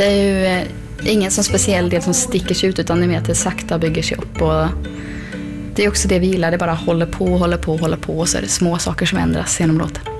Det är ju ingen som speciell del som sticker sig ut, utan det är mer att det sakta bygger sig upp. Och det är också det vi gillar, det bara håller på och så är det små saker som ändras genom låten.